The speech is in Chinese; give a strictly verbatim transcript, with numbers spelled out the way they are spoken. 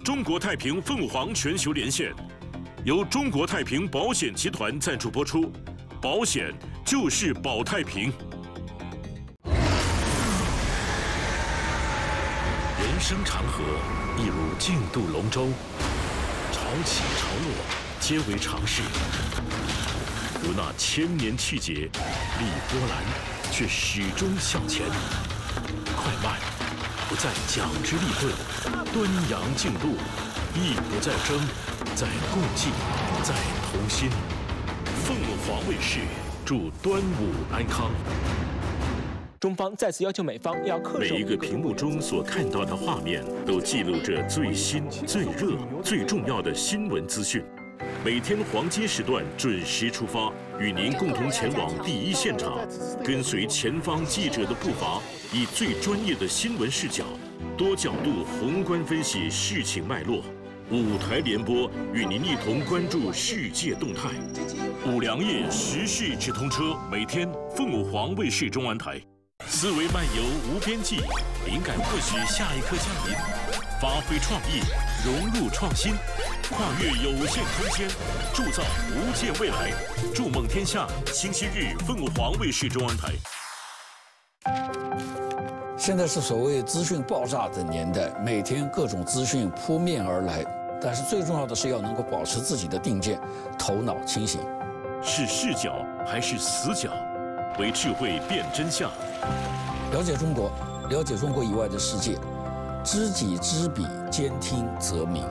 中国太平凤凰全球连线，由中国太平保险集团赞助播出。保险就是保太平。人生长河一如竞渡龙舟，潮起潮落皆为常事。如那千年气节，历波澜，却始终向前。快慢不再讲之立顿，端阳竞渡，亦不再争，在共济，在同心。凤凰卫视祝端午安康。 中方再次要求美方要恪守。 每一个屏幕中所看到的画面，都记录着最新、最热、最重要的新闻资讯。每天黄金时段准时出发，与您共同前往第一现场，跟随前方记者的步伐，以最专业的新闻视角，多角度宏观分析事情脉络。五台联播与您一同关注世界动态。五粮液时事直通车，每天凤凰卫视中文台。思维漫游无边际，灵感或许下一刻降临。发挥创意，融入创新，跨越有限空间，铸造无界未来。筑梦天下，星期日凤凰卫视中文台。 现在是所谓资讯爆炸的年代，每天各种资讯扑面而来，但是最重要的是要能够保持自己的定见，头脑清醒。 是视角还是死角？为智慧辨真相。 了解中国，了解中国以外的世界，知己知彼，兼听则明。